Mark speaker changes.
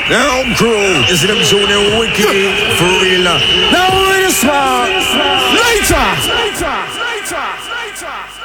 Speaker 1: Now crew, you see them shooting wicked for real. Now we're the smart. Later.